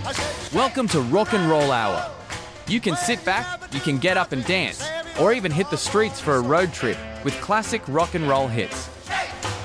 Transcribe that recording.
Welcome to Rock and Roll Hour. You can sit back, you can get up and dance, or even hit the streets for a road trip with classic rock and roll hits.